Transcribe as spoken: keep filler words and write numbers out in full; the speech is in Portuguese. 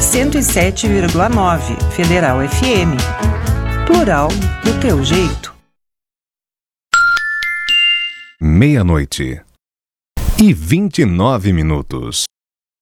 cento e sete vírgula nove Federal F M. Plural do teu jeito. Meia-noite e vinte e nove minutos.